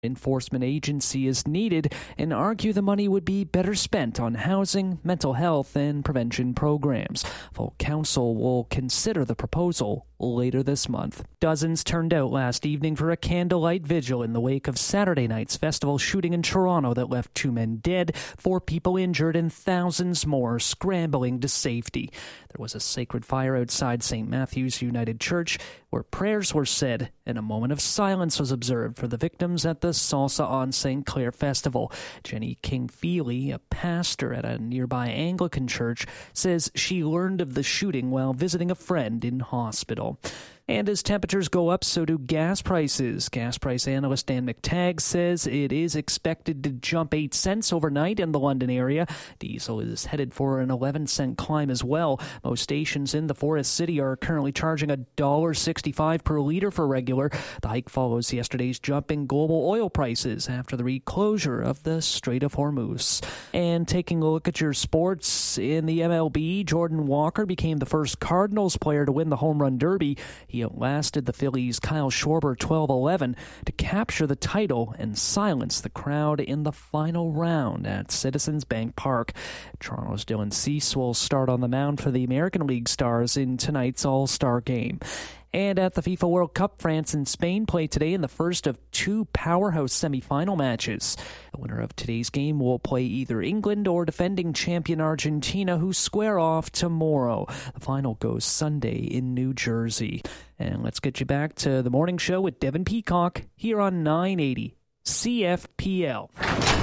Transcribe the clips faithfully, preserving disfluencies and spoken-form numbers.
enforcement agency is needed and argue the money would be better spent on housing, mental health, and prevention programs. Full council will consider the proposal later this month. Dozens turned out last evening for a candlelight vigil in the wake of Saturday night's festival shooting in Toronto that left two men dead, four people injured, and thousands more scrambling to safety. There was a sacred fire outside Saint Matthew's United Church where prayers were said and a moment of silence was observed for the victims at the Salsa on Saint Clair Festival. Jenny King-Feely, a pastor at a nearby Anglican church, says she learned of the shooting while visiting a friend in hospital. And as temperatures go up, so do gas prices. Gas price analyst Dan McTagg says it is expected to jump eight cents overnight in the London area. Diesel is headed for an eleven cent climb as well. Most stations in the Forest City are currently charging one dollar sixty-five per litre for regular. The hike follows yesterday's jump in global oil prices after the reclosure of the Strait of Hormuz. And taking a look at your sports, in the M L B, Jordan Walker became the first Cardinals player to win the Home Run Derby. He outlasted the Phillies' Kyle Schwarber twelve eleven to capture the title and silence the crowd in the final round at Citizens Bank Park. Toronto's Dylan Cease will start on the mound for the American League Stars in tonight's All-Star Game. And at the FIFA World Cup, France and Spain play today in the first of two powerhouse semifinal matches. The winner of today's game will play either England or defending champion Argentina, who square off tomorrow. The final goes Sunday in New Jersey. And let's get you back to the morning show with Devin Peacock here on nine eighty C F P L.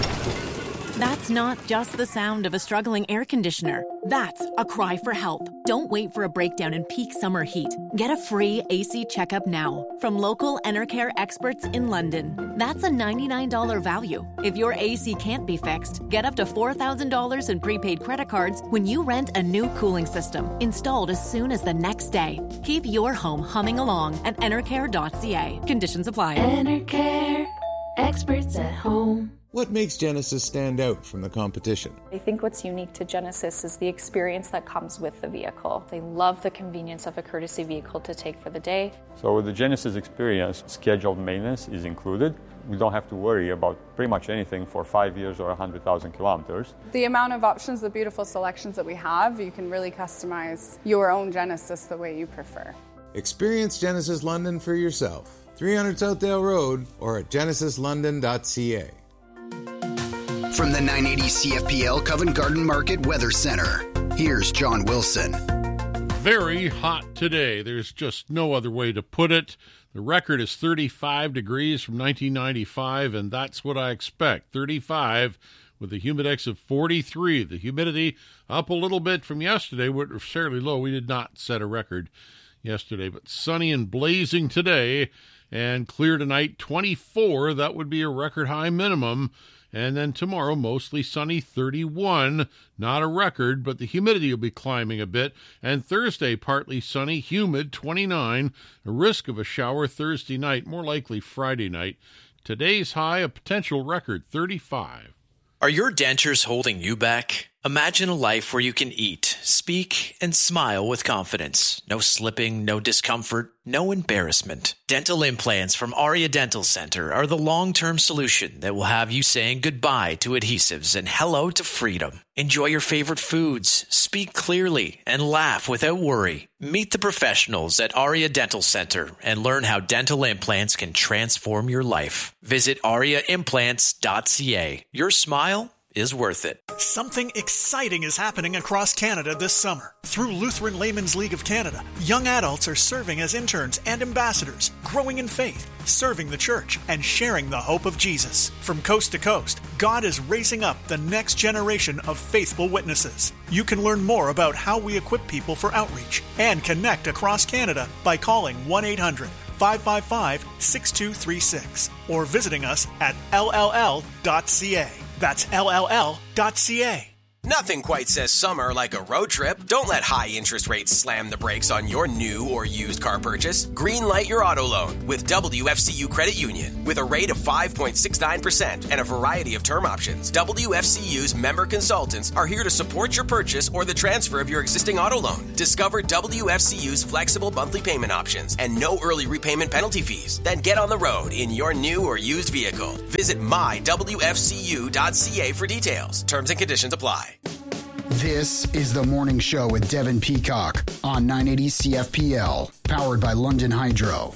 That's not just the sound of a struggling air conditioner. That's a cry for help. Don't wait for a breakdown in peak summer heat. Get a free A C checkup now from local Enercare experts in London. That's a ninety-nine dollars value. If your A C can't be fixed, get up to four thousand dollars in prepaid credit cards when you rent a new cooling system, installed as soon as the next day. Keep your home humming along at enercare dot c a. Conditions apply. Enercare, experts at home. What makes Genesis stand out from the competition? I think what's unique to Genesis is the experience that comes with the vehicle. They love the convenience of a courtesy vehicle to take for the day. So with the Genesis experience, scheduled maintenance is included. We don't have to worry about pretty much anything for five years or one hundred thousand kilometers. The amount of options, the beautiful selections that we have, you can really customize your own Genesis the way you prefer. Experience Genesis London for yourself. three hundred Southdale Road or at genesis london dot c a. From the nine eighty C F P L Covent Garden Market Weather Center, here's John Wilson. Very hot today. There's just no other way to put it. The record is thirty-five degrees from nineteen ninety-five, and that's what I expect. thirty-five with a humidex of forty-three. The humidity up a little bit from yesterday, which was fairly low. We did not set a record yesterday, but sunny and blazing today, and clear tonight, twenty-four. That would be a record high minimum. And then tomorrow, mostly sunny, thirty-one. Not a record, but the humidity will be climbing a bit. And Thursday, partly sunny, humid, twenty-nine. A risk of a shower Thursday night, more likely Friday night. Today's high, a potential record, thirty-five. Are your dentures holding you back? Imagine a life where you can eat, speak, and smile with confidence. No slipping, no discomfort, no embarrassment. Dental implants from Aria Dental Center are the long-term solution that will have you saying goodbye to adhesives and hello to freedom. Enjoy your favorite foods, speak clearly, and laugh without worry. Meet the professionals at Aria Dental Center and learn how dental implants can transform your life. Visit aria implants dot c a. Your smile is worth it. Something exciting is happening across Canada this summer. Through Lutheran Laymen's League of Canada, young adults are serving as interns and ambassadors, growing in faith, serving the church, and sharing the hope of Jesus. From coast to coast, God is raising up the next generation of faithful witnesses. You can learn more about how we equip people for outreach and connect across Canada by calling one eight hundred five five five six two three six or visiting us at l l l dot c a. That's L L L dot C A. Nothing quite says summer like a road trip. Don't let high interest rates slam the brakes on your new or used car purchase. Greenlight your auto loan with W F C U Credit Union. With a rate of five point six nine percent and a variety of term options, W F C U's member consultants are here to support your purchase or the transfer of your existing auto loan. Discover W F C U's flexible monthly payment options and no early repayment penalty fees. Then get on the road in your new or used vehicle. Visit my W F C U dot C A for details. Terms and conditions apply. This is The Morning Show with Devin Peacock on nine eighty C F P L, powered by London Hydro.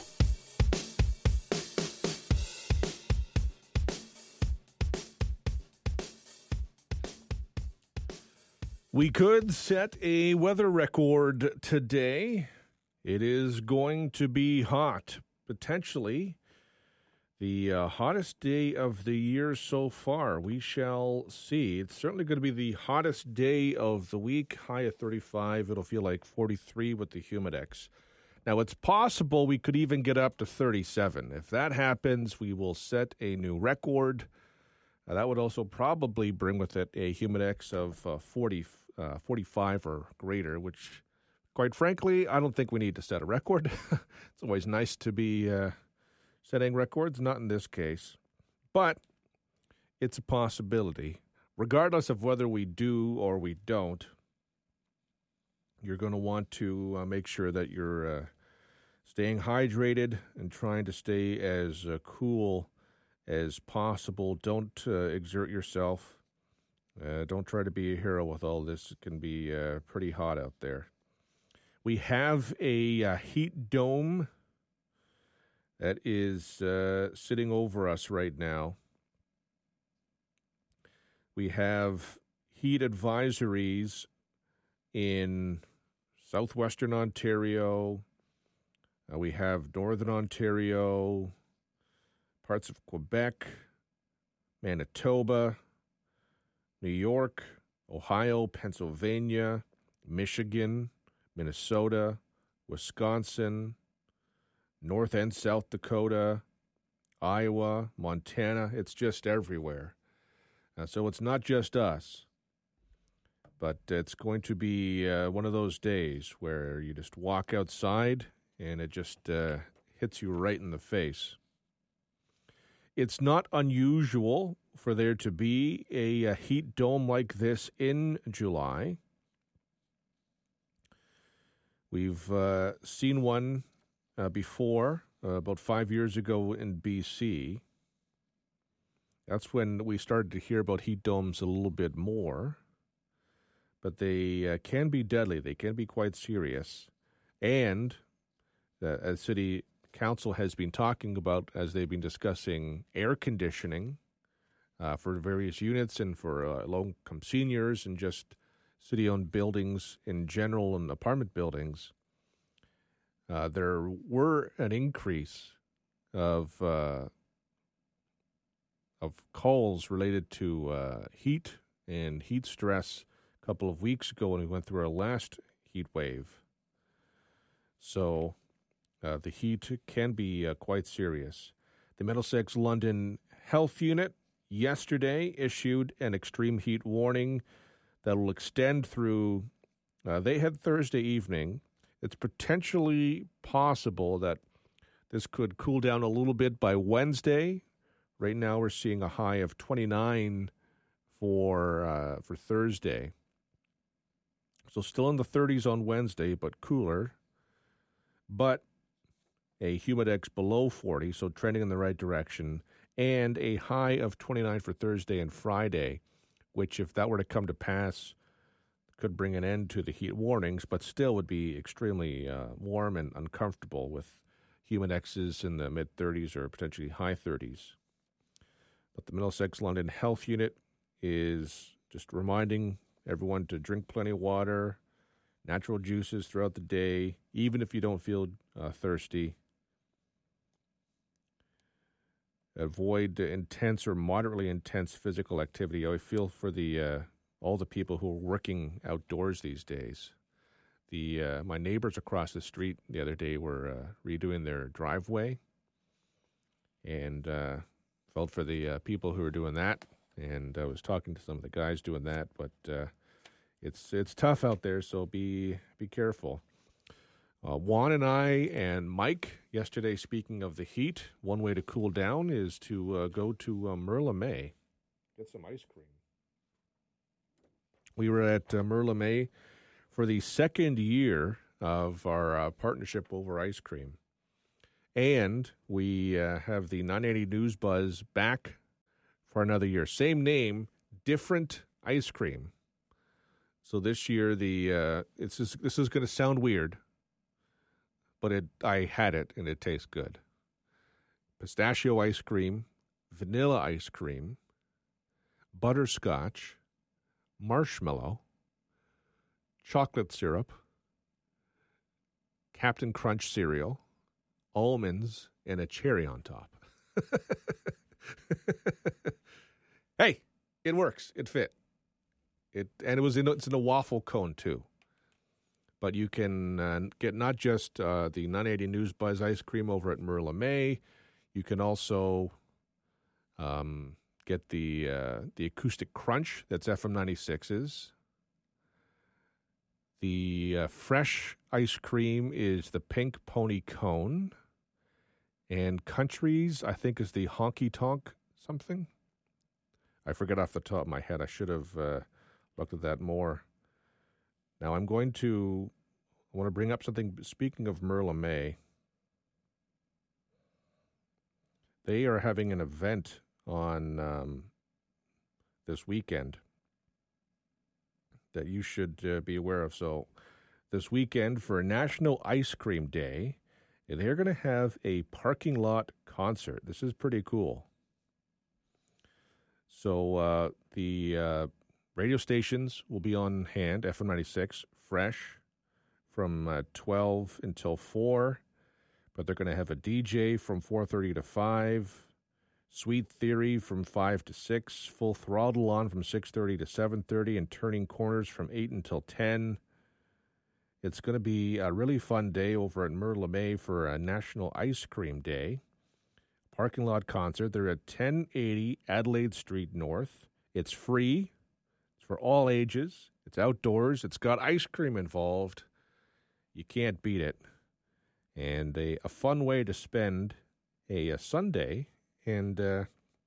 We could set a weather record today. It is going to be hot, potentially the uh, hottest day of the year so far. We shall see. It's certainly going to be the hottest day of the week. High of thirty-five. It'll feel like forty-three with the Humidex. Now, it's possible we could even get up to thirty-seven. If that happens, we will set a new record. Uh, that would also probably bring with it a Humidex of uh, forty, uh, forty-five or greater, which, quite frankly, I don't think we need to set a record. It's always nice to be Uh, setting records, not in this case, but it's a possibility. Regardless of whether we do or we don't, you're going to want to uh, make sure that you're uh, staying hydrated and trying to stay as uh, cool as possible. Don't uh, exert yourself. Uh, don't try to be a hero with all this. It can be uh, pretty hot out there. We have a uh, heat dome that is uh, sitting over us right now. We have heat advisories in southwestern Ontario. Uh, we have northern Ontario, parts of Quebec, Manitoba, New York, Ohio, Pennsylvania, Michigan, Minnesota, Wisconsin, North and South Dakota, Iowa, Montana. It's just everywhere. Uh, so it's not just us. But it's going to be uh, one of those days where you just walk outside and it just uh, hits you right in the face. It's not unusual for there to be a, a heat dome like this in July. We've uh, seen one Uh, before, uh, about five years ago in B C. That's when we started to hear about heat domes a little bit more. But they uh, can be deadly. They can be quite serious. And uh, as City Council has been talking about, as they've been discussing air conditioning uh, for various units and for uh, low-income seniors and just city-owned buildings in general and apartment buildings, Uh, there were an increase of uh, of calls related to uh, heat and heat stress a couple of weeks ago when we went through our last heat wave. So uh, the heat can be uh, quite serious. The Middlesex London Health Unit yesterday issued an extreme heat warning that will extend through, uh, they had Thursday evening. It's potentially possible that this could cool down a little bit by Wednesday. Right now we're seeing a high of twenty-nine for uh, for Thursday. So still in the thirties on Wednesday, but cooler. But a Humidex below forty, so trending in the right direction. And a high of twenty-nine for Thursday and Friday, which if that were to come to pass, could bring an end to the heat warnings, but still would be extremely uh, warm and uncomfortable with Humidexes in the mid-thirties or potentially high thirties. But the Middlesex London Health Unit is just reminding everyone to drink plenty of water, natural juices throughout the day, even if you don't feel uh, thirsty. Avoid intense or moderately intense physical activity. I feel for the uh, all the people who are working outdoors these days. The uh, my neighbors across the street the other day were uh, redoing their driveway, and uh, felt for the uh, people who are doing that. And I was talking to some of the guys doing that, but uh, it's it's tough out there, so be be careful. Uh, Juan and I and Mike, yesterday, speaking of the heat, one way to cool down is to uh, go to uh, Merle May, get some ice cream. We were at uh, Merle May for the second year of our uh, partnership over ice cream. And we uh, have the nine eighty News Buzz back for another year. Same name, different ice cream. So this year, the uh, it's just, this is going to sound weird, but it I had it, and it tastes good. Pistachio ice cream, vanilla ice cream, butterscotch, marshmallow, chocolate syrup, Captain Crunch cereal, almonds, and a cherry on top. Hey, it works. It fit. It and it was in it's in a waffle cone too. But you can uh, get not just uh, the nine eighty News Buzz ice cream over at Merle May. You can also um, get the uh, the Acoustic Crunch that's F M ninety-six's. The uh, fresh ice cream is the Pink Pony Cone. And Country's, I think, is the Honky Tonk something. I forget off the top of my head. I should have uh, looked at that more. Now, I'm going to, I want to bring up something. Speaking of Merle May, they are having an event on um, this weekend that you should uh, be aware of. So this weekend for National Ice Cream Day, they're going to have a parking lot concert. This is pretty cool. So uh, the uh, radio stations will be on hand, F M ninety-six, fresh, from uh, twelve until four. But they're going to have a D J from four thirty to five, Sweet Theory from five to six, Full Throttle on from six thirty to seven thirty, and Turning Corners from eight until ten. It's going to be a really fun day over at Merle May for a National Ice Cream Day. Parking lot concert. They're at ten eighty Adelaide Street North. It's free. It's for all ages. It's outdoors. It's got ice cream involved. You can't beat it. And a, a fun way to spend a, a Sunday. And uh,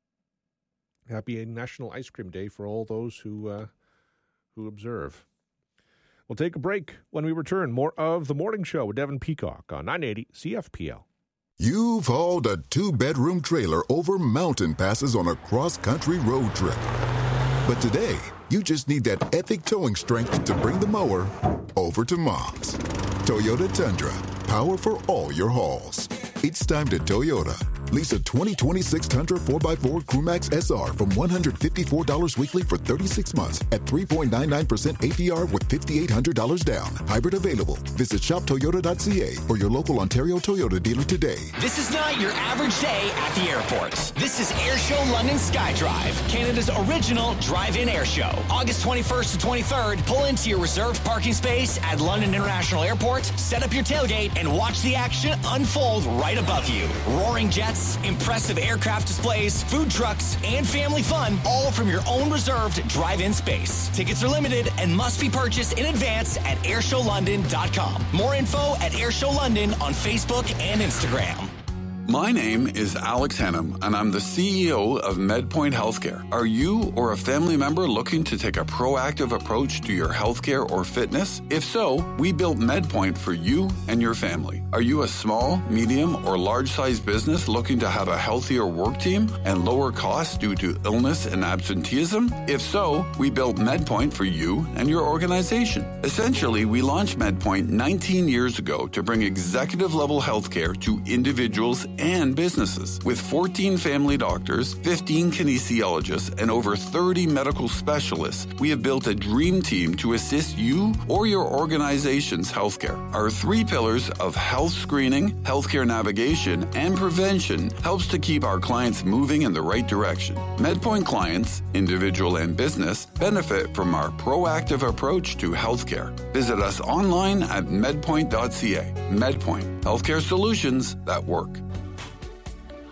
happy National Ice Cream Day for all those who uh, who observe. We'll take a break. When we return, more of The Morning Show with Devin Peacock on nine eighty C F P L. You've hauled a two-bedroom trailer over mountain passes on a cross-country road trip. But today, you just need that epic towing strength to bring the mower over to Mom's. Toyota Tundra, power for all your hauls. It's time to Toyota. Lease a twenty twenty-six Tundra four by four Crewmax S R from one hundred fifty-four dollars weekly for thirty-six months at three point nine nine percent A P R with five thousand eight hundred dollars down. Hybrid available. Visit shop toyota dot c a or your local Ontario Toyota dealer today. This is not your average day at the airport. This is Airshow London SkyDrive, Canada's original drive-in air show. August twenty-first to twenty-third, pull into your reserved parking space at London International Airport, set up your tailgate, and watch the action unfold right above you. Roaring jets, impressive aircraft displays, food trucks, and family fun, all from your own reserved drive-in space. Tickets are limited and must be purchased in advance at airshow london dot com. More info at Airshow London on Facebook and Instagram. My name is Alex Hennum, and I'm the C E O of MedPoint Healthcare. Are you or a family member looking to take a proactive approach to your healthcare or fitness? If so, we built MedPoint for you and your family. Are you a small, medium, or large-sized business looking to have a healthier work team and lower costs due to illness and absenteeism? If so, we built MedPoint for you and your organization. Essentially, we launched MedPoint nineteen years ago to bring executive-level healthcare to individuals and businesses. With fourteen family doctors, fifteen kinesiologists, and over thirty medical specialists, we have built a dream team to assist you or your organization's healthcare. Our three pillars of health screening, healthcare navigation, and prevention helps to keep our clients moving in the right direction. MedPoint clients, individual and business, benefit from our proactive approach to healthcare. Visit us online at medpoint dot c a. MedPoint, healthcare solutions that work.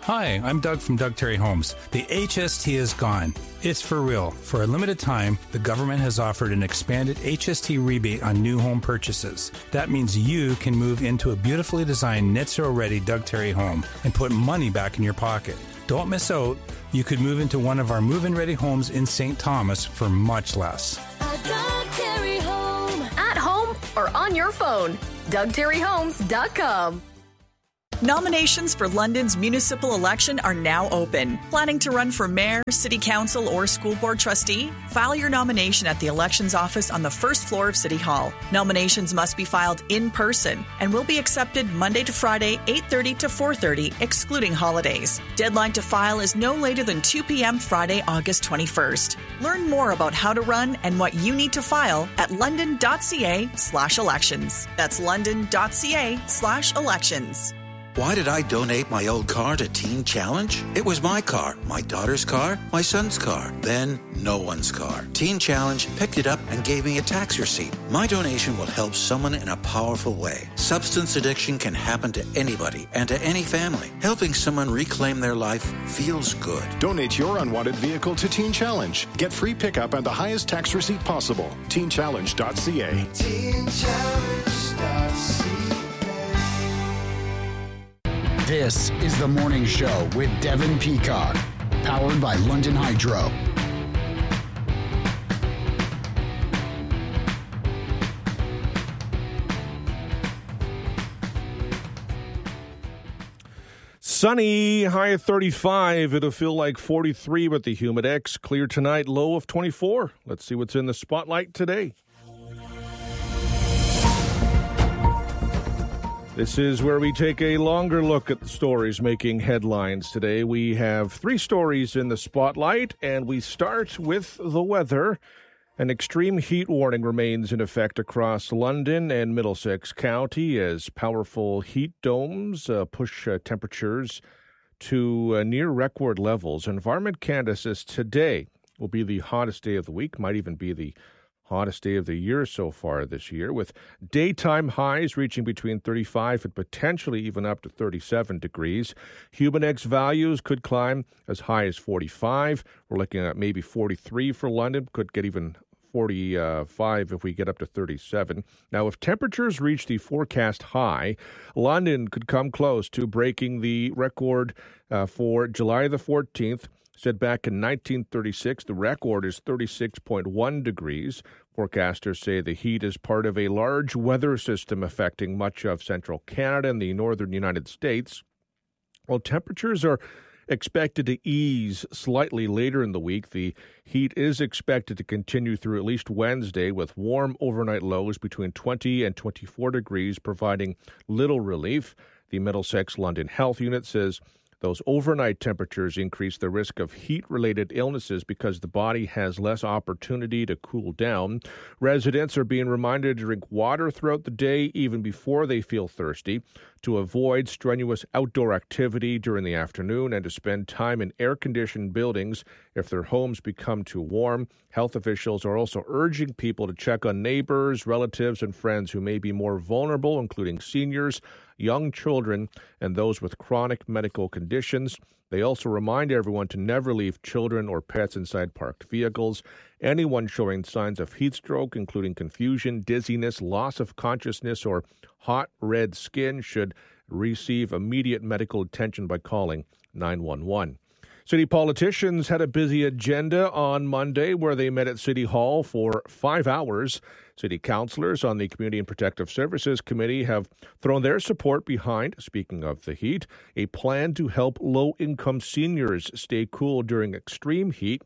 Hi, I'm Doug from Doug Terry Homes. The H S T is gone. It's for real. For a limited time, the government has offered an expanded H S T rebate on new home purchases. That means you can move into a beautifully designed net zero ready Doug Terry home and put money back in your pocket. Don't miss out. You could move into one of our move-in ready homes in Saint Thomas for much less. A Doug Terry home. At home or on your phone. Doug Terry Homes dot com. Nominations for London's municipal election are now open. Planning to run for mayor, city council, or school board trustee? File your nomination at the elections office on the first floor of City Hall. Nominations must be filed in person and will be accepted Monday to Friday, eight thirty to four thirty, excluding holidays. Deadline to file is no later than two p.m. Friday, August twenty-first. Learn more about how to run and what you need to file at london.ca slash elections. That's london.ca slash elections. Why did I donate my old car to Teen Challenge? It was my car, my daughter's car, my son's car, then no one's car. Teen Challenge picked it up and gave me a tax receipt. My donation will help someone in a powerful way. Substance addiction can happen to anybody and to any family. Helping someone reclaim their life feels good. Donate your unwanted vehicle to Teen Challenge. Get free pickup and the highest tax receipt possible. teen challenge dot c a. teen challenge dot c a. This is The Morning Show with Devin Peacock, powered by London Hydro. Sunny, high of thirty-five. It'll feel like forty-three with the Humidex. Clear tonight, low of twenty-four. Let's see what's in the spotlight today. This is where we take a longer look at the stories making headlines today. We have three stories in the spotlight, and we start with the weather. An extreme heat warning remains in effect across London and Middlesex County as powerful heat domes uh, push uh, temperatures to uh, near record levels. Environment Canada says today will be the hottest day of the week, might even be the hottest day of the year so far this year, with daytime highs reaching between thirty-five and potentially even up to thirty-seven degrees. Humidex values could climb as high as forty-five. We're looking at maybe forty-three for London, could get even forty-five if we get up to thirty-seven. Now, if temperatures reach the forecast high, London could come close to breaking the record uh, for July the fourteenth. Said back in nineteen thirty-six, the record is thirty-six point one degrees. Forecasters say the heat is part of a large weather system affecting much of central Canada and the northern United States. While temperatures are expected to ease slightly later in the week, the heat is expected to continue through at least Wednesday, with warm overnight lows between twenty and twenty-four degrees, providing little relief. The Middlesex London Health Unit says those overnight temperatures increase the risk of heat-related illnesses because the body has less opportunity to cool down. Residents are being reminded to drink water throughout the day, even before they feel thirsty, to avoid strenuous outdoor activity during the afternoon, and to spend time in air-conditioned buildings if their homes become too warm. Health officials are also urging people to check on neighbors, relatives, and friends who may be more vulnerable, including seniors, young children, and those with chronic medical conditions. They also remind everyone to never leave children or pets inside parked vehicles. Anyone showing signs of heat stroke, including confusion, dizziness, loss of consciousness, or hot red skin, should receive immediate medical attention by calling nine one one. City politicians had a busy agenda on Monday where they met at City Hall for five hours. City councillors on the Community and Protective Services Committee have thrown their support behind, speaking of the heat, a plan to help low-income seniors stay cool during extreme heat.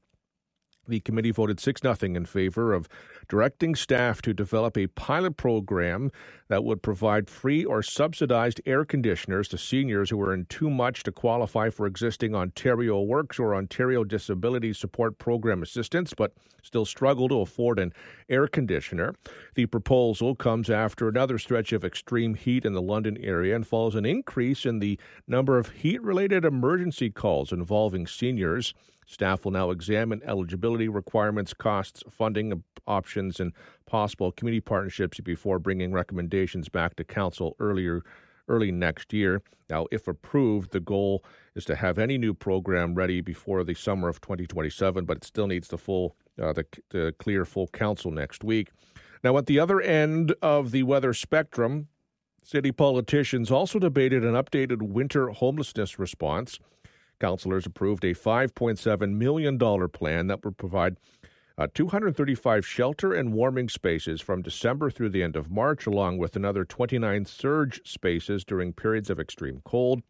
The committee voted six nothing in favor of directing staff to develop a pilot program that would provide free or subsidized air conditioners to seniors who earn too much to qualify for existing Ontario Works or Ontario Disability Support Program assistance, but still struggle to afford an air conditioner. The proposal comes after another stretch of extreme heat in the London area and follows an increase in the number of heat-related emergency calls involving seniors. Staff will now examine eligibility requirements, costs, funding options, and possible community partnerships before bringing recommendations back to council earlier early next year. Now, if approved, the goal is to have any new program ready before the summer of twenty twenty-seven, but it still needs the full, uh, the, the clear full council next week. Now, at the other end of the weather spectrum, city politicians also debated an updated winter homelessness response. Councillors approved a five point seven million dollars plan that would provide uh, two hundred thirty-five shelter and warming spaces from December through the end of March, along with another twenty-nine surge spaces during periods of extreme cold.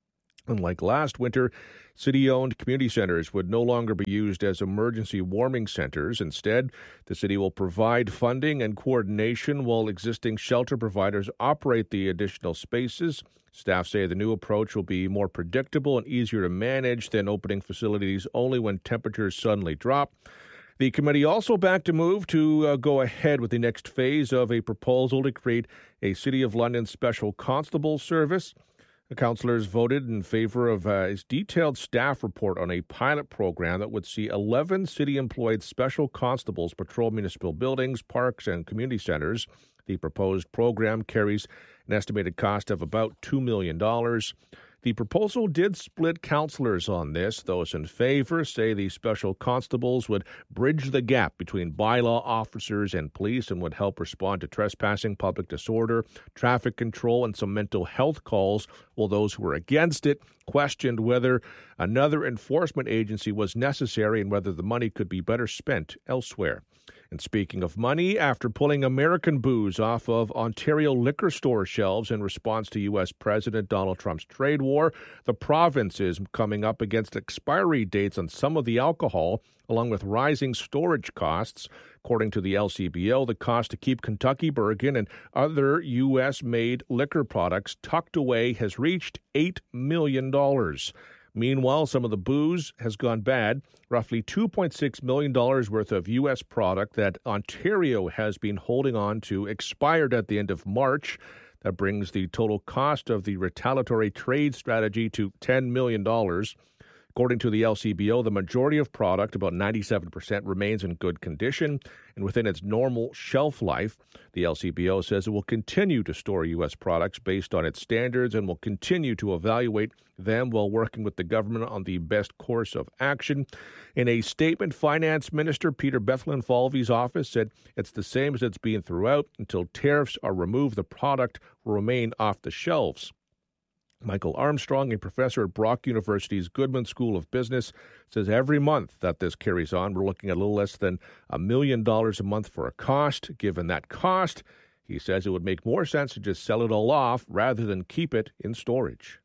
Unlike last winter, city-owned community centers would no longer be used as emergency warming centers. Instead, the city will provide funding and coordination while existing shelter providers operate the additional spaces. Staff say the new approach will be more predictable and easier to manage than opening facilities only when temperatures suddenly drop. The committee also backed a move to uh, go ahead with the next phase of a proposal to create a City of London Special Constable Service. The councillors voted in favor of a detailed staff report on a pilot program that would see eleven city-employed special constables patrol municipal buildings, parks, and community centers. The proposed program carries an estimated cost of about two million dollars. The proposal did split councillors on this. Those in favor say the special constables would bridge the gap between bylaw officers and police and would help respond to trespassing, public disorder, traffic control, and some mental health calls, while those who were against it questioned whether another enforcement agency was necessary and whether the money could be better spent elsewhere. And speaking of money, after pulling American booze off of Ontario liquor store shelves in response to U S President Donald Trump's trade war, the province is coming up against expiry dates on some of the alcohol, along with rising storage costs. According to the L C B O, the cost to keep Kentucky Bourbon and other U S-made liquor products tucked away has reached eight million dollars. Meanwhile, some of the booze has gone bad. Roughly two point six million dollars worth of U S product that Ontario has been holding on to expired at the end of March. That brings the total cost of the retaliatory trade strategy to ten million dollars. According to the L C B O, the majority of product, about ninety-seven percent, remains in good condition and within its normal shelf life. The L C B O says it will continue to store U S products based on its standards and will continue to evaluate them while working with the government on the best course of action. In a statement, Finance Minister Peter Bethlenfalvy's office said it's the same as it's been throughout. Until tariffs are removed, the product will remain off the shelves. Michael Armstrong, a professor at Brock University's Goodman School of Business, says every month that this carries on, we're looking at a little less than a million dollars a month for a cost. Given that cost, he says it would make more sense to just sell it all off rather than keep it in storage.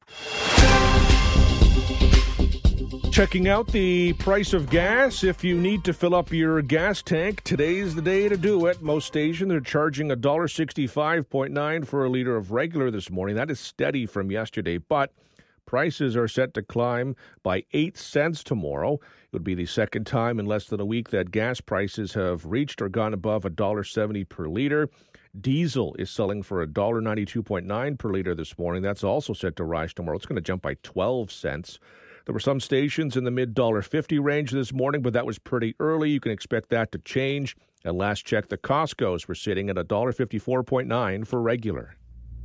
Checking out the price of gas. If you need to fill up your gas tank, today's the day to do it. Most stations are charging one dollar sixty-five point nine for a liter of regular this morning. That is steady from yesterday, but prices are set to climb by eight cents tomorrow. It would be the second time in less than a week that gas prices have reached or gone above one dollar seventy per liter. Diesel is selling for one dollar ninety-two point nine per liter this morning. That's also set to rise tomorrow. It's going to jump by twelve cents. There were some stations in the mid one dollar fifty range this morning, but that was pretty early. You can expect that to change. At last check, the Costco's were sitting at one dollar fifty-four point nine for regular.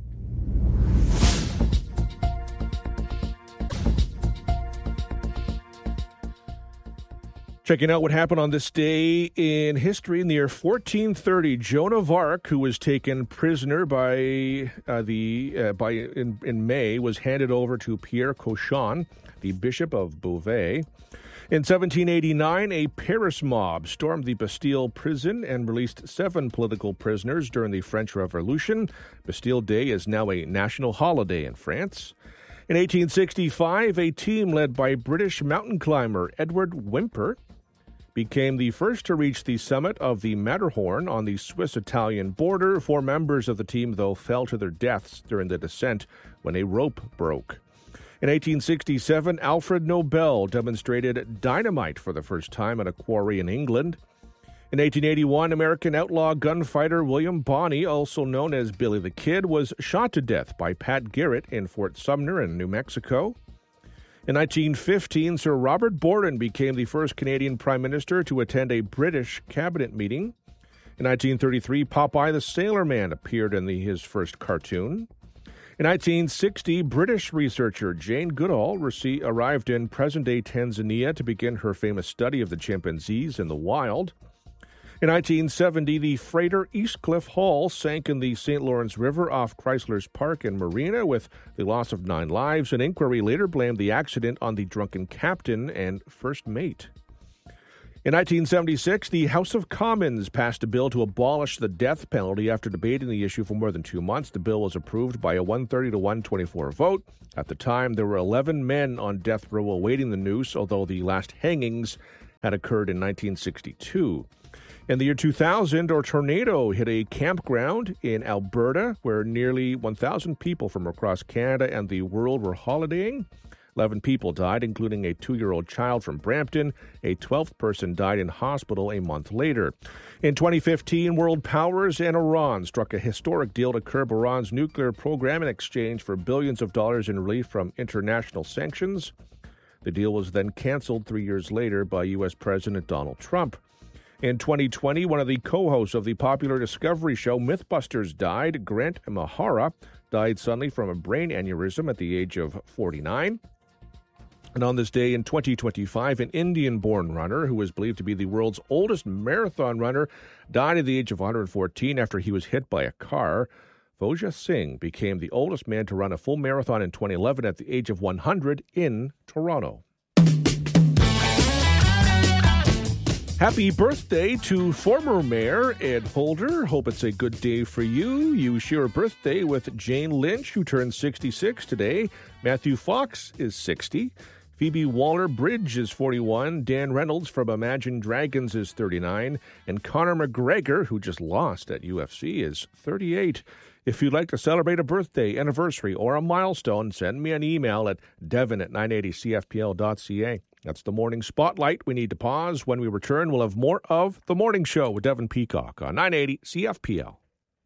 Checking out what happened on this day in history. In the year fourteen thirty, Joan of Arc, who was taken prisoner by uh, the uh, by in, in May, was handed over to Pierre Cauchon, the Bishop of Beauvais. In seventeen eighty-nine, a Paris mob stormed the Bastille prison and released seven political prisoners during the French Revolution. Bastille Day is now a national holiday in France. In eighteen sixty-five, a team led by British mountain climber Edward Whymper became the first to reach the summit of the Matterhorn on the Swiss-Italian border. Four members of the team, though, fell to their deaths during the descent when a rope broke. In eighteen sixty-seven, Alfred Nobel demonstrated dynamite for the first time at a quarry in England. In eighteen eighty-one, American outlaw gunfighter William Bonney, also known as Billy the Kid, was shot to death by Pat Garrett in Fort Sumner in New Mexico. In nineteen fifteen, Sir Robert Borden became the first Canadian Prime Minister to attend a British cabinet meeting. In nineteen thirty-three, Popeye the Sailor Man appeared in the, his first cartoon. In nineteen sixty, British researcher Jane Goodall received, arrived in present-day Tanzania to begin her famous study of the chimpanzees in the wild. In nineteen seventy, the freighter Eastcliff Hall sank in the Saint Lawrence River off Chrysler's Park in Marina with the loss of nine lives. An inquiry later blamed the accident on the drunken captain and first mate. In nineteen seventy-six, the House of Commons passed a bill to abolish the death penalty. After debating the issue for more than two months, the bill was approved by a one thirty to one twenty-four vote. At the time, there were eleven men on death row awaiting the noose, although the last hangings had occurred in nineteen sixty-two. In the year two thousand, a tornado hit a campground in Alberta where nearly one thousand people from across Canada and the world were holidaying. eleven people died, including a two-year-old child from Brampton. A twelfth person died in hospital a month later. In twenty fifteen, world powers and Iran struck a historic deal to curb Iran's nuclear program in exchange for billions of dollars in relief from international sanctions. The deal was then canceled three years later by U S President Donald Trump. In twenty twenty, one of the co-hosts of the popular Discovery show Mythbusters died. Grant Imahara died suddenly from a brain aneurysm at the age of forty-nine. And on this day in twenty twenty-five, an Indian-born runner who was believed to be the world's oldest marathon runner died at the age of one hundred fourteen after he was hit by a car. Fauja Singh became the oldest man to run a full marathon in twenty eleven at the age of one hundred in Toronto. Happy birthday to former Mayor Ed Holder. Hope it's a good day for you. You share a birthday with Jane Lynch, who turns sixty-six today. Matthew Fox is sixty. Phoebe Waller-Bridge is forty-one. Dan Reynolds from Imagine Dragons is thirty-nine. And Conor McGregor, who just lost at U F C, is thirty-eight. If you'd like to celebrate a birthday, anniversary, or a milestone, send me an email at devon at nine eighty c f p l dot c a. That's the Morning Spotlight. We need to pause. When we return, we'll have more of The Morning Show with Devon Peacock on nine eighty C F P L.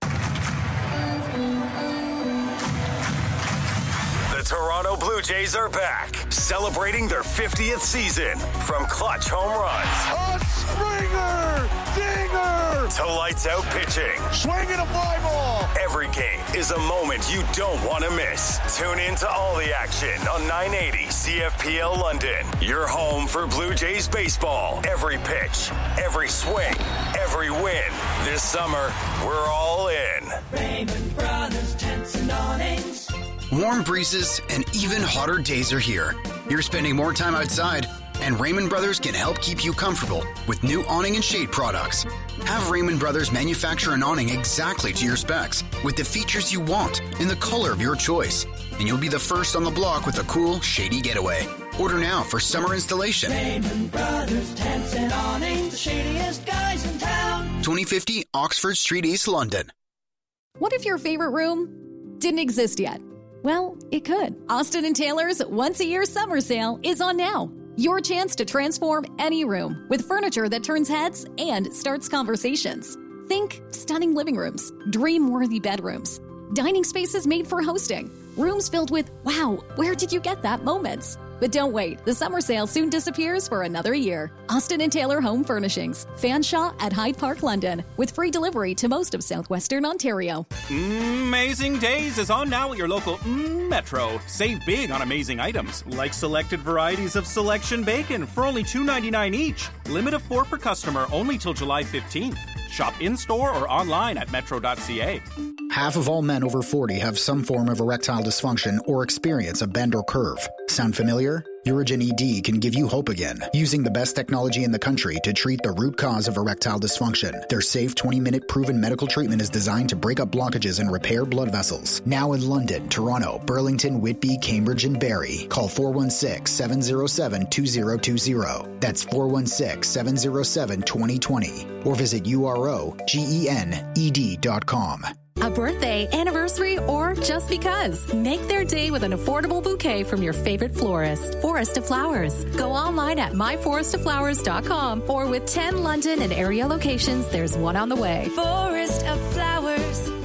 The Toronto Blue Jays are back, celebrating their fiftieth season. From clutch home runs, a Springer, dinger, to lights out pitching, swinging a fly ball. Every game is a moment you don't want to miss. Tune in to all the action on nine eighty C F P L London. Your home for Blue Jays baseball. Every pitch, every swing, every win. This summer, we're all in. Raymond Brothers Tents and Awnings. Warm breezes and even hotter days are here. You're spending more time outside, and Raymond Brothers can help keep you comfortable with new awning and shade products. Have Raymond Brothers manufacture an awning exactly to your specs with the features you want in the color of your choice, and you'll be the first on the block with a cool, shady getaway. Order now for summer installation. Raymond Brothers Tents and Awnings, the shadiest guys in town. twenty fifty Oxford Street, East London. What if your favorite room didn't exist yet? Well, it could. Austin and Taylor's once-a-year summer sale is on now. Your chance to transform any room with furniture that turns heads and starts conversations. Think stunning living rooms, dream-worthy bedrooms, dining spaces made for hosting, rooms filled with, wow, where did you get that moments? But don't wait. The summer sale soon disappears for another year. Austin and Taylor Home Furnishings. Fanshawe at Hyde Park, London. With free delivery to most of southwestern Ontario. Amazing Days is on now at your local mm, Metro. Save big on amazing items, like selected varieties of Selection Bacon for only two ninety-nine each. Limit of four per customer, only till July fifteenth. Shop in-store or online at metro dot c a. Half of all men over forty have some form of erectile dysfunction or experience a bend or curve. Sound familiar? Urigen E D can give you hope again. Using the best technology in the country to treat the root cause of erectile dysfunction. Their safe twenty-minute proven medical treatment is designed to break up blockages and repair blood vessels. Now in London, Toronto, Burlington, Whitby, Cambridge, and Barrie. Call four one six, seven zero seven, two zero two zero. That's four one six, seven zero seven, two zero two zero. Or visit U R O G E N E D dot com. A birthday, anniversary, or just because. Make their day with an affordable bouquet from your favorite florist. Forest of Flowers. Go online at my forest of flowers dot com or with ten London and area locations, there's one on the way. Forest of Flowers.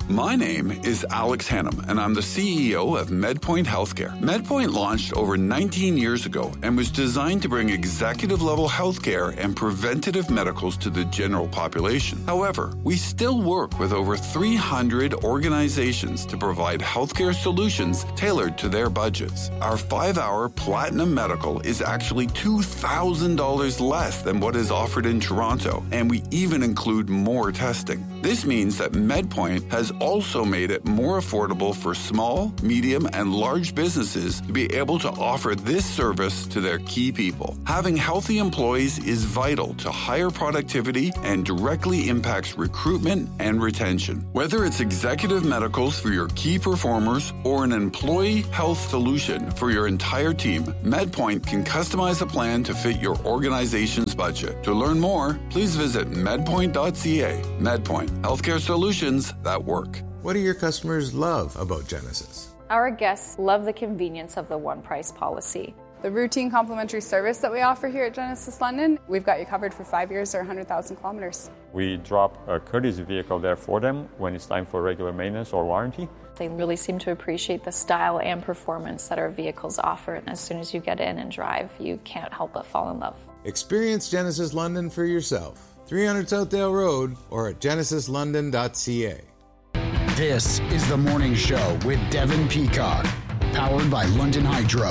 My name is Alex Hannum, and I'm the C E O of MedPoint Healthcare. MedPoint launched over nineteen years ago and was designed to bring executive-level healthcare and preventative medicals to the general population. However, we still work with over three hundred organizations to provide healthcare solutions tailored to their budgets. Our five-hour Platinum Medical is actually two thousand dollars less than what is offered in Toronto, and we even include more testing. This means that MedPoint has also made it more affordable for small, medium, and large businesses to be able to offer this service to their key people. Having healthy employees is vital to higher productivity and directly impacts recruitment and retention. Whether it's executive medicals for your key performers or an employee health solution for your entire team, MedPoint can customize a plan to fit your organization's budget. To learn more, please visit medpoint dot c a. MedPoint, healthcare solutions that work. What do your customers love about Genesis? Our guests love the convenience of the one price policy. The routine complimentary service that we offer here at Genesis London, we've got you covered for five years or one hundred thousand kilometers. We drop a courtesy vehicle there for them when it's time for regular maintenance or warranty. They really seem to appreciate the style and performance that our vehicles offer, and as soon as you get in and drive, you can't help but fall in love. Experience Genesis London for yourself. three hundred Southdale Road or at genesis london dot c a. This is The Morning Show with Devin Peacock, powered by London Hydro.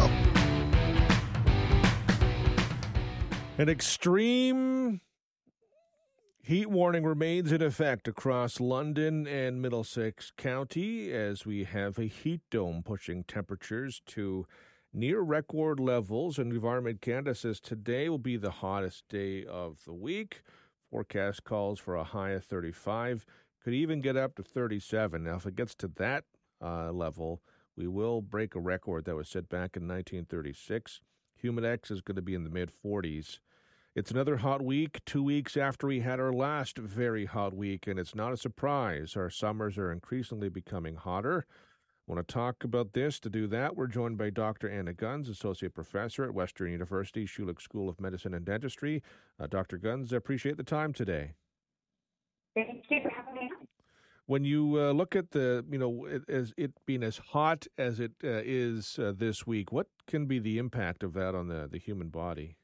An extreme heat warning remains in effect across London and Middlesex County as we have a heat dome pushing temperatures to near record levels. And Environment Canada says today will be the hottest day of the week. Forecast calls for a high of thirty-five. Could even get up to thirty-seven. Now, if it gets to that uh, level, we will break a record that was set back in nineteen thirty-six. Humidex is going to be in the mid-forties. It's another hot week, two weeks after we had our last very hot week, and it's not a surprise. Our summers are increasingly becoming hotter. I want to talk about this. To do that, we're joined by Doctor Anna Guns, Associate Professor at Western University Schulich School of Medicine and Dentistry. Uh, Doctor Guns, I appreciate the time today. Thank you for having me on. When you uh, look at the, you know, it, as it being as hot as it uh, is uh, this week, what can be the impact of that on the, the human body?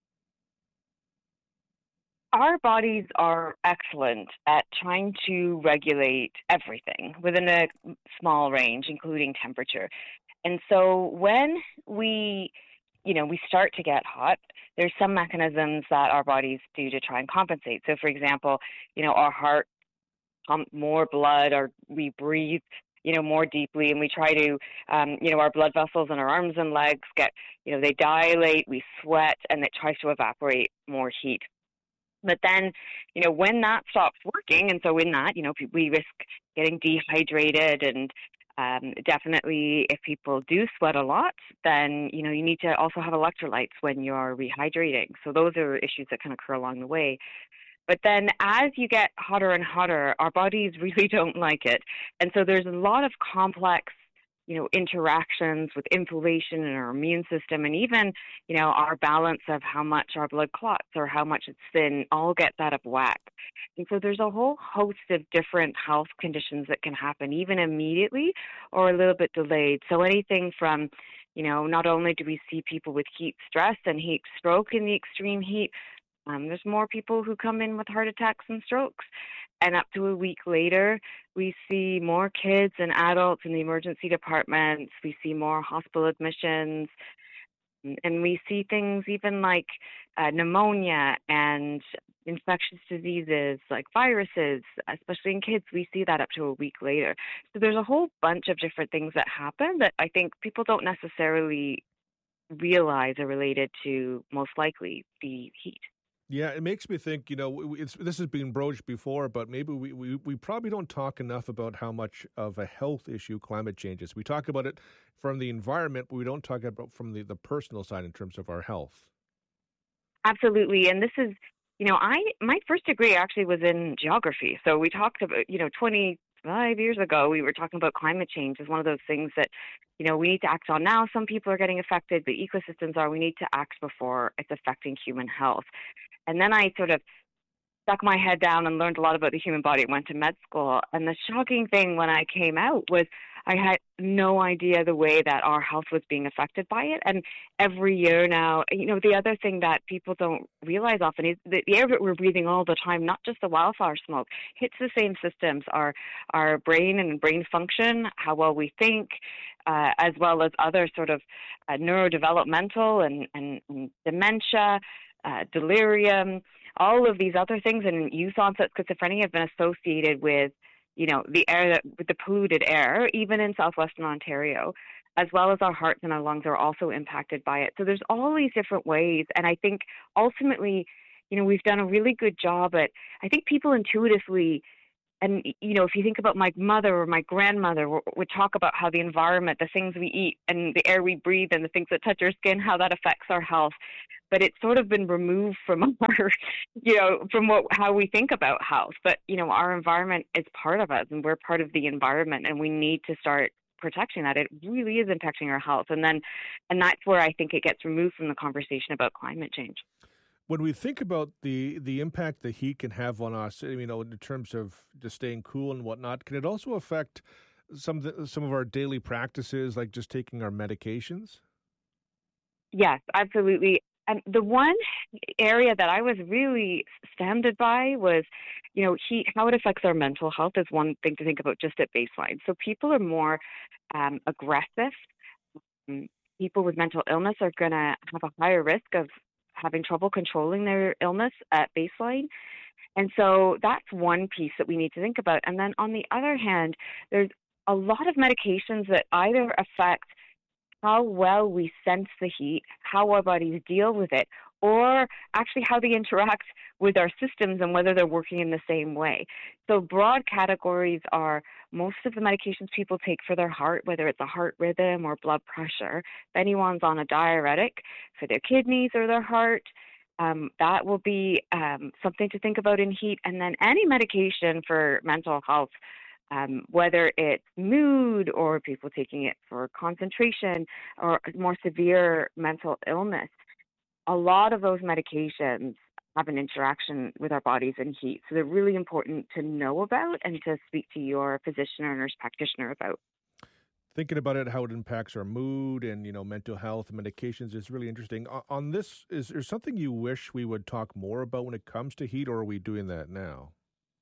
Our bodies are excellent at trying to regulate everything within a small range, including temperature. And so when we, you know, we start to get hot, there's some mechanisms that our bodies do to try and compensate. So, for example, you know, our heart pumps more blood, or we breathe, you know, more deeply, and we try to, um, you know, our blood vessels in our arms and legs get, you know, they dilate, we sweat, and it tries to evaporate more heat. But then, you know, when that stops working, and so in that, you know, we risk getting dehydrated, and um, definitely if people do sweat a lot, then, you know, you need to also have electrolytes when you're rehydrating. So those are issues that can occur along the way. But then as you get hotter and hotter, our bodies really don't like it. And so there's a lot of complex, you know, interactions with inflammation in our immune system, and even, you know, our balance of how much our blood clots or how much it's thin all gets out of whack. And so there's a whole host of different health conditions that can happen even immediately or a little bit delayed. So anything from, you know, not only do we see people with heat stress and heat stroke in the extreme heat, um, there's more people who come in with heart attacks and strokes. And up to a week later, we see more kids and adults in the emergency departments. We see more hospital admissions. And we see things even like uh, pneumonia and infectious diseases like viruses, especially in kids. We see that up to a week later. So there's a whole bunch of different things that happen that I think people don't necessarily realize are related to, most likely, the heat. Yeah, it makes me think, you know, it's, this has been broached before, but maybe we, we, we probably don't talk enough about how much of a health issue climate change is. We talk about it from the environment, but we don't talk about from the, the personal side in terms of our health. Absolutely. And this is, you know, I my first degree actually was in geography. So we talked about, you know, twenty-five years ago, we were talking about climate change as one of those things that, you know, we need to act on now. Some people are getting affected, but ecosystems are, we need to act before it's affecting human health. And then I sort of stuck my head down and learned a lot about the human body and went to med school. And the shocking thing when I came out was I had no idea the way that our health was being affected by it. And every year now, you know, the other thing that people don't realize often is that the air that we're breathing all the time, not just the wildfire smoke, hits the same systems, our our brain and brain function, how well we think, uh, as well as other sort of uh, neurodevelopmental and, and, and dementia, uh, delirium, all of these other things, and youth onset schizophrenia have been associated with, you know, the air, that, with the polluted air, even in southwestern Ontario, as well as our hearts and our lungs are also impacted by it. So there's all these different ways, and I think ultimately, you know, we've done a really good job at, I think people intuitively, and, you know, if you think about my mother or my grandmother would talk about how the environment, the things we eat and the air we breathe and the things that touch our skin, how that affects our health. But it's sort of been removed from our, you know, from what how we think about health. But, you know, our environment is part of us and we're part of the environment, and we need to start protecting that. It really is impacting our health. And then, and that's where I think it gets removed from the conversation about climate change. When we think about the, the impact the heat can have on us, you know, in terms of just staying cool and whatnot, can it also affect some of the, some of our daily practices, like just taking our medications? Yes, absolutely. And the one area that I was really astounded by was, you know, heat, how it affects our mental health is one thing to think about just at baseline. So people are more um, aggressive. People with mental illness are going to have a higher risk of having trouble controlling their illness at baseline. And so that's one piece that we need to think about. And then on the other hand, there's a lot of medications that either affect how well we sense the heat, how our bodies deal with it, or actually how they interact with our systems and whether they're working in the same way. So broad categories are most of the medications people take for their heart, whether it's a heart rhythm or blood pressure. If anyone's on a diuretic for their kidneys or their heart, um, that will be um, something to think about in heat. And then any medication for mental health, Um, whether it's mood or people taking it for concentration or more severe mental illness, a lot of those medications have an interaction with our bodies and heat. So they're really important to know about and to speak to your physician or nurse practitioner about. Thinking about it, how it impacts our mood and, you know, mental health and medications is really interesting. On this, is there something you wish we would talk more about when it comes to heat, or are we doing that now?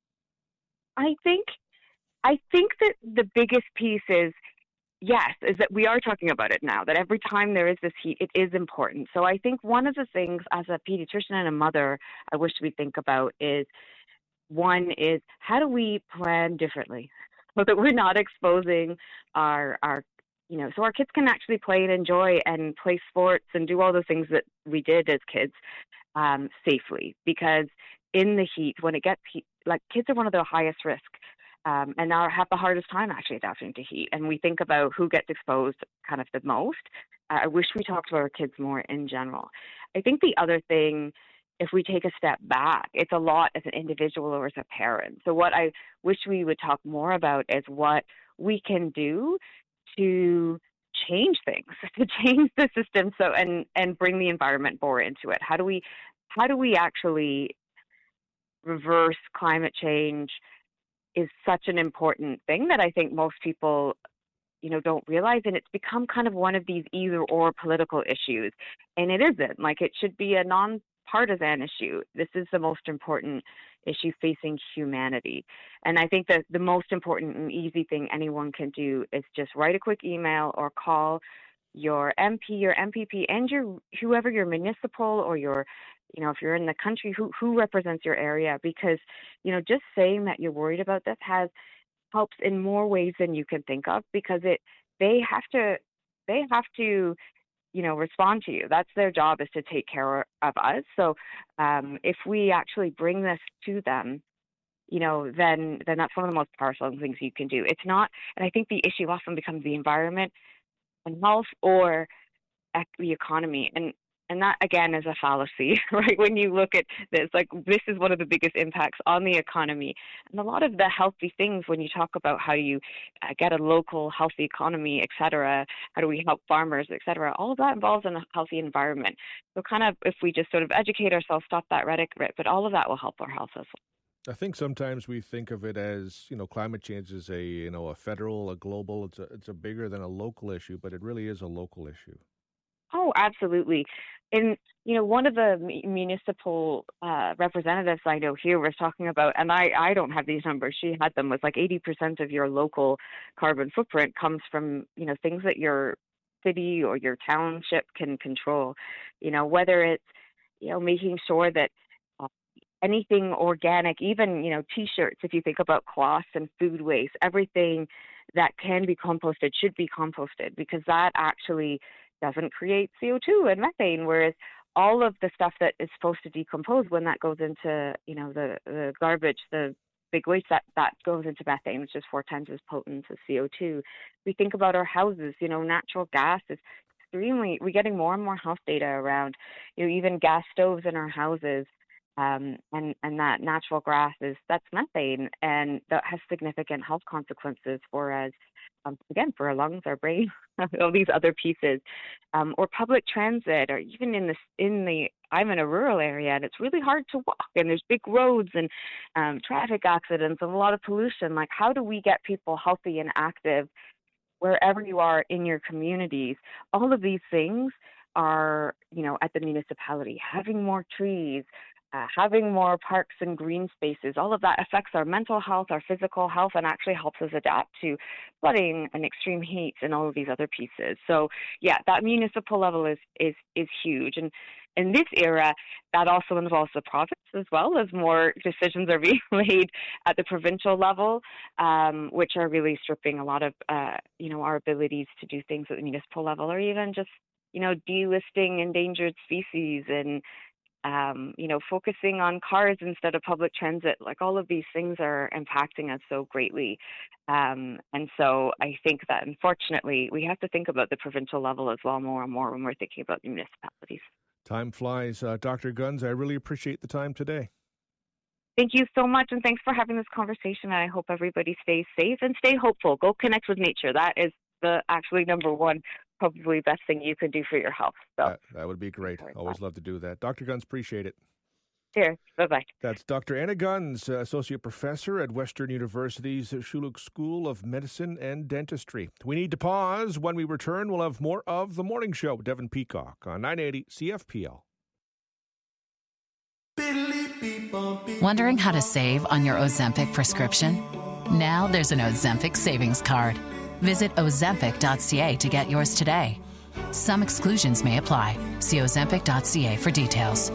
I think I think that the biggest piece is, yes, is that we are talking about it now, that every time there is this heat, it is important. So I think one of the things as a pediatrician and a mother I wish we think about is, one is, how do we plan differently so that we're not exposing our, our you know, so our kids can actually play and enjoy and play sports and do all the things that we did as kids um, safely. Because in the heat, when it gets heat, like kids are one of the highest risk. Um, and now have the hardest time actually adapting to heat. And we think about who gets exposed kind of the most. Uh, I wish we talked about our kids more in general. I think the other thing, if we take a step back, it's a lot as an individual or as a parent. So what I wish we would talk more about is what we can do to change things, to change the system so and, and bring the environment more into it. How do we how do we actually reverse climate change is such an important thing that I think most people, you know, don't realize. And it's become kind of one of these either or political issues. And it isn't. Like, it should be a nonpartisan issue. This is the most important issue facing humanity. And I think that the most important and easy thing anyone can do is just write a quick email or call your M P, your M P P, and your whoever your municipal or your, you know, if you're in the country, who who represents your area, because, you know, just saying that you're worried about this has helps in more ways than you can think of, because it they have to they have to, you know, respond to you. That's their job, is to take care of us. So um, if we actually bring this to them, you know, then then that's one of the most powerful things you can do. It's not, and I think the issue often becomes the environment and health or the economy. And and that, again, is a fallacy, right? When you look at this, like, this is one of the biggest impacts on the economy. And a lot of the healthy things, when you talk about how you uh, get a local healthy economy, et cetera, how do we help farmers, et cetera, all of that involves in a healthy environment. So kind of, if we just sort of educate ourselves, stop that rhetoric, but all of that will help our health as well. I think sometimes we think of it as, you know, climate change is a, you know, a federal, a global, it's a, it's a bigger than a local issue, but it really is a local issue. Oh, absolutely. And, you know, one of the municipal uh, representatives I know here was talking about, and I, I don't have these numbers, she had them, was like eighty percent of your local carbon footprint comes from, you know, things that your city or your township can control. You know, whether it's, you know, making sure that uh, anything organic, even, you know, T-shirts, if you think about cloths and food waste, everything that can be composted should be composted, because that actually doesn't create C O two and methane, whereas all of the stuff that is supposed to decompose, when that goes into, you know, the, the garbage, the big waste, that, that goes into methane, which is four times as potent as C O two. We think about our houses, you know, natural gas is extremely, we're getting more and more health data around, you know, even gas stoves in our houses, um, and, and that natural gas is, that's methane, and that has significant health consequences for us. Um, again, for our lungs, our brain, all these other pieces, um, or public transit, or even in the in the. I'm in a rural area, and it's really hard to walk, and there's big roads and um, traffic accidents and a lot of pollution. Like, how do we get people healthy and active wherever you are in your communities? All of these things are, you know, at the municipality, having more trees. Uh, having more parks and green spaces, all of that affects our mental health, our physical health, and actually helps us adapt to flooding and extreme heat and all of these other pieces. So, yeah, that municipal level is is is huge. And in this era, that also involves the province as well, as more decisions are being made at the provincial level, um, which are really stripping a lot of, uh, you know, our abilities to do things at the municipal level, or even just, you know, delisting endangered species and Um, you know, focusing on cars instead of public transit. Like, all of these things are impacting us so greatly. Um, and so I think that, unfortunately, we have to think about the provincial level as well more and more when we're thinking about the municipalities. Time flies. Uh, Doctor Gunz, I really appreciate the time today. Thank you so much, and thanks for having this conversation. And I hope everybody stays safe and stay hopeful. Go connect with nature. That is the actually number one, probably best thing you can do for your health. So that, that would be great. Always love to do that. Doctor Gunz, appreciate it. Cheers. Bye-bye. That's Doctor Anna Gunz, Associate Professor at Western University's Schulich School of Medicine and Dentistry. We need to pause. When we return, we'll have more of The Morning Show with Devin Peacock on nine eighty C F P L. Wondering how to save on your Ozempic prescription? Now there's an Ozempic savings card. Visit ozempic dot c a to get yours today. Some exclusions may apply. See ozempic dot c a for details.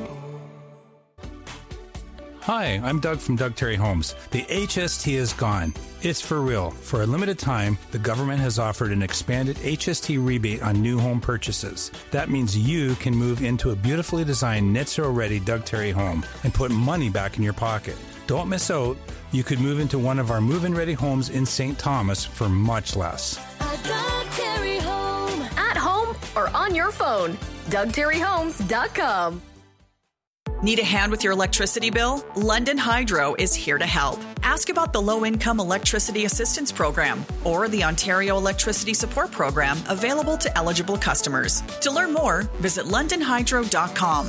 Hi, I'm Doug from Doug Terry Homes. The H S T is gone. It's for real. For a limited time, the government has offered an expanded H S T rebate on new home purchases. That means you can move into a beautifully designed net zero ready Doug Terry home and put money back in your pocket. Don't miss out. You could move into one of our move-in ready homes in Saint Thomas for much less. A Doug Terry home. At home or on your phone. Doug Terry Homes dot com. Need a hand with your electricity bill? London Hydro is here to help. Ask about the Low-Income Electricity Assistance Program or the Ontario Electricity Support Program available to eligible customers. To learn more, visit london hydro dot com.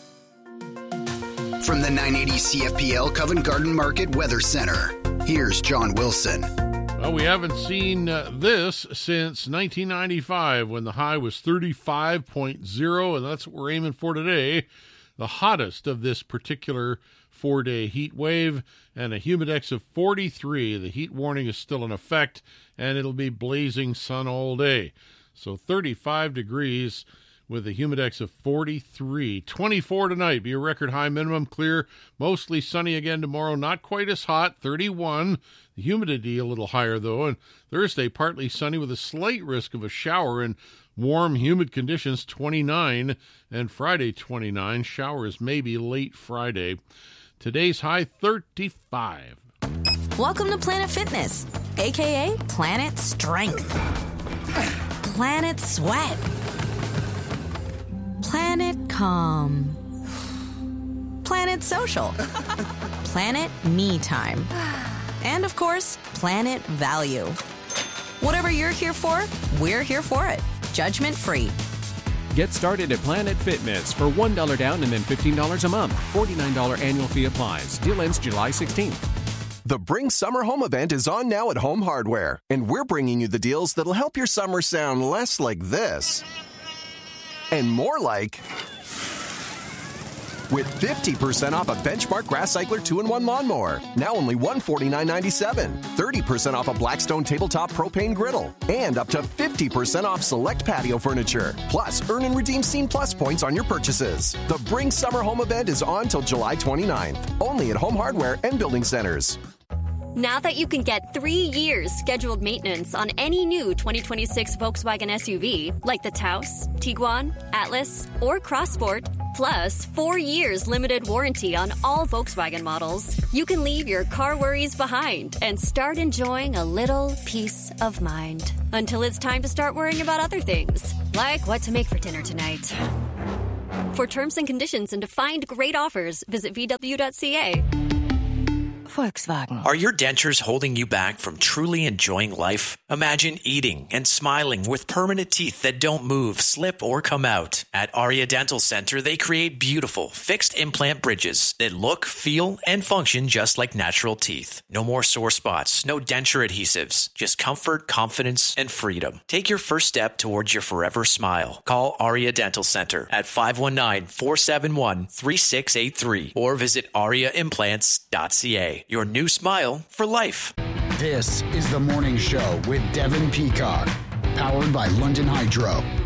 From the nine eighty C F P L Covent Garden Market Weather Center, here's John Wilson. Well, we haven't seen uh, this since nineteen ninety-five, when the high was thirty-five point oh, and that's what we're aiming for today. The hottest of this particular four-day heat wave, and a humidex of forty-three. The heat warning is still in effect, and it'll be blazing sun all day. So thirty-five degrees with a humidex of forty-three. twenty-four tonight, be a record high minimum. Clear, mostly sunny again tomorrow. Not quite as hot, thirty-one. The humidity a little higher, though. And Thursday, partly sunny with a slight risk of a shower, and warm, humid conditions, twenty-nine. And Friday, twenty-nine. Showers maybe late Friday. Today's high, thirty-five. Welcome to Planet Fitness, a k a. Planet Strength. Planet Sweat. Planet Calm. Planet Social. Planet Me Time. And of course, Planet Value. Whatever you're here for, we're here for it. Judgment free. Get started at Planet Fitness for one dollar down and then fifteen dollars a month. forty-nine dollars annual fee applies. Deal ends July sixteenth. The Bring Summer Home event is on now at Home Hardware, and we're bringing you the deals that'll help your summer sound less like this and more like... With fifty percent off a Benchmark Grass Cycler two in one lawnmower, now only one hundred forty-nine dollars and ninety-seven cents. thirty percent off a Blackstone Tabletop Propane Griddle. And up to fifty percent off select patio furniture. Plus, earn and redeem Scene Plus points on your purchases. The Bring Summer Home event is on till July twenty-ninth. Only at Home Hardware and Building Centers. Now that you can get three years scheduled maintenance on any new twenty twenty-six Volkswagen S U V, like the Taos, Tiguan, Atlas, or Crossport, plus four years limited warranty on all Volkswagen models, you can leave your car worries behind and start enjoying a little peace of mind. Until it's time to start worrying about other things, like what to make for dinner tonight. For terms and conditions and to find great offers, visit V W dot C A. Volkswagen. Are your dentures holding you back from truly enjoying life? Imagine eating and smiling with permanent teeth that don't move, slip, or come out. At Aria Dental Center, they create beautiful, fixed implant bridges that look, feel, and function just like natural teeth. No more sore spots, no denture adhesives, just comfort, confidence, and freedom. Take your first step towards your forever smile. Call Aria Dental Center at five one nine, four seven one, three six eight three or visit aria implants dot c a. Your new smile for life. This is The Morning Show with Devin Peacock, powered by London Hydro.